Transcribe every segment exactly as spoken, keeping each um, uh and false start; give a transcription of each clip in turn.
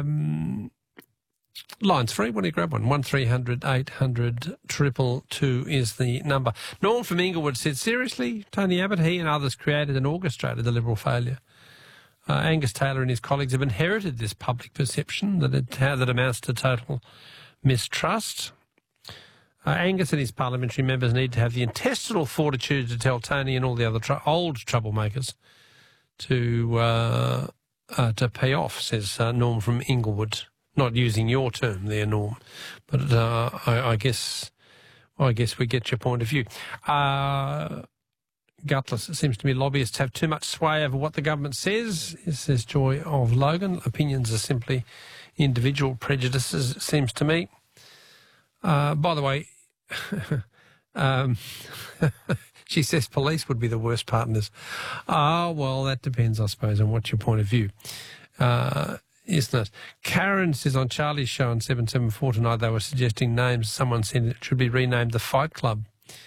Um, line's free. Why don't you grab one? one three hundred eight hundred two two two is the number. Norm from Inglewood said, seriously, Tony Abbott, he and others created and orchestrated the Liberal failure. Uh, Angus Taylor and his colleagues have inherited this public perception that it, how that amounts to total mistrust. Uh, Angus and his parliamentary members need to have the intestinal fortitude to tell Tony and all the other tr- old troublemakers to uh, uh, to pay off, says uh, Norm from Inglewood. Not using your term there, Norm, but uh, I, I guess I guess we get your point of view. Uh, Gutless, it seems to me lobbyists have too much sway over what the government says, says Joy of Logan. Opinions are simply individual prejudices, it seems to me. Uh, by the way, um, she says police would be the worst partners. Ah, oh, well, that depends, I suppose, on what's your point of view, uh, isn't it? Karen says on Charlie's show on seven seven four tonight they were suggesting names. Someone said it should be renamed the Fight Club.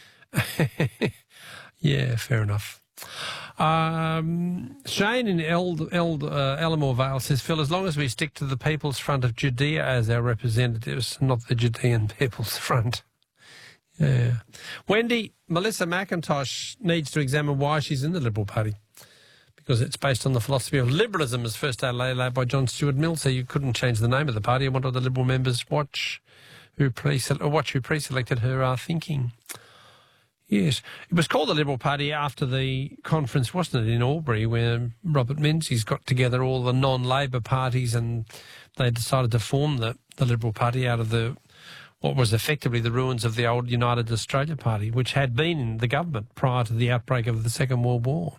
Yeah, fair enough. Um, Shane in Eld, Eld, uh, Elmore Vale says, Phil, as long as we stick to the People's Front of Judea as our representatives, not the Judean People's Front. Yeah. Wendy, Melissa McIntosh needs to examine why she's in the Liberal Party, because it's based on the philosophy of liberalism as first laid out by John Stuart Mill, so you couldn't change the name of the party. I want all the Liberal members watch who pre or watch who pre-selected her uh, thinking. Yes. It was called the Liberal Party after the conference, wasn't it, in Albury, where Robert Menzies got together all the non-Labor parties and they decided to form the, the Liberal Party out of the what was effectively the ruins of the old United Australia Party, which had been in the government prior to the outbreak of the Second World War.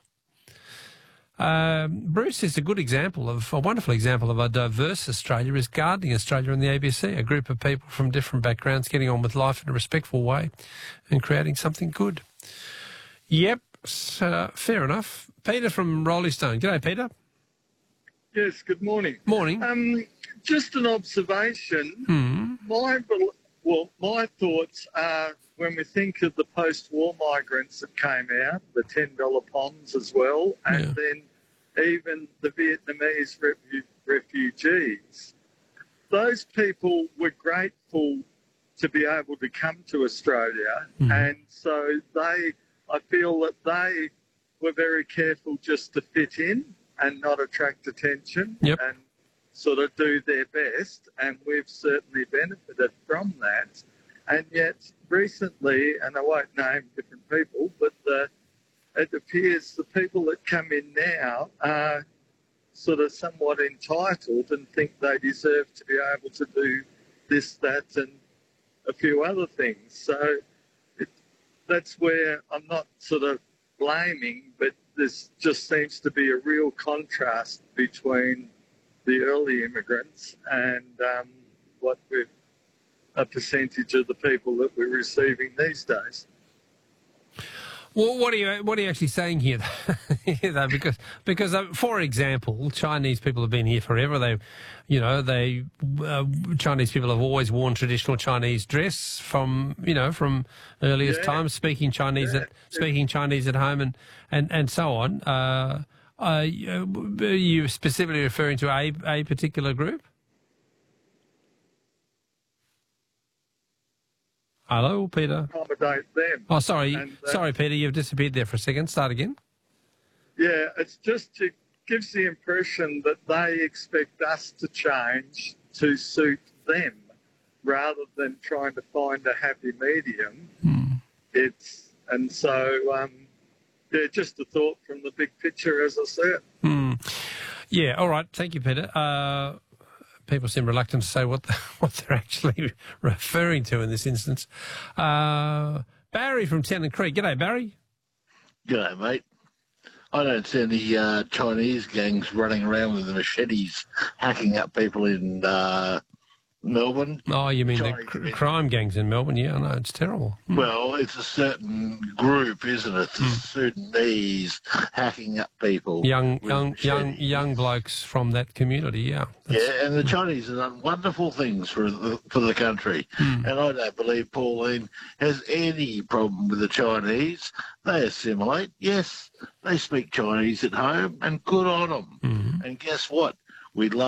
Um, Bruce is a good example of, a wonderful example of a diverse Australia is Gardening Australia and the A B C, a group of people from different backgrounds getting on with life in a respectful way and creating something good. Yep, so, fair enough. Peter from Rolling Stone. G'day, Peter. Yes, good morning. Morning. Um, just an observation. Hmm. My, well, my thoughts are when we think of the post-war migrants that came out, the ten dollar poms as well, and Yeah. then even the Vietnamese refu- refugees, those people were grateful to be able to come to Australia, Mm. and so they, I feel that they were very careful just to fit in and not attract attention, Yep. and sort of do their best, and we've certainly benefited from that. And yet recently, and I won't name different people, but the, it appears the people that come in now are sort of somewhat entitled and think they deserve to be able to do this, that and a few other things. So it, that's where I'm not sort of blaming, but this just seems to be a real contrast between the early immigrants and um, what we've a percentage of the people that we're receiving these days. Well, what are you what are you actually saying here, though? Because because uh, for example, Chinese people have been here forever. They, you know, they uh, Chinese people have always worn traditional Chinese dress from you know from earliest Yeah. times, speaking Chinese Yeah. at speaking Chinese at home and and and so on. Uh, uh, you- are you specifically referring to a a particular group? Hello, Peter. Accommodate them. Oh, sorry, And, uh, sorry, Peter. You've disappeared there for a second. Start again. Yeah, it's just it gives the impression that they expect us to change to suit them rather than trying to find a happy medium. Hmm. It's and so um, yeah, just a thought from the big picture, as I said. Hmm. Yeah. All right. Thank you, Peter. Uh, people seem reluctant to say what the, what they're actually referring to in this instance. Uh, Barry from Tennant Creek. G'day, Barry. G'day, mate. I don't see any uh, Chinese gangs running around with machetes hacking up people in uh, Melbourne. Oh, you mean Chinese the cr- gangs. crime gangs in Melbourne? Yeah, I know. It's terrible. Hmm. Well, it's a certain group, isn't it? The Sudanese hacking up people. Young, with young, young, machetes. young blokes from that community. Yeah. That's- Yeah, and the Chinese have done wonderful things for the, for the country. Hmm. And I don't believe Pauline has any problem with the Chinese. They assimilate. Yes, they speak Chinese at home, and good on them. Mhm. And guess what? We love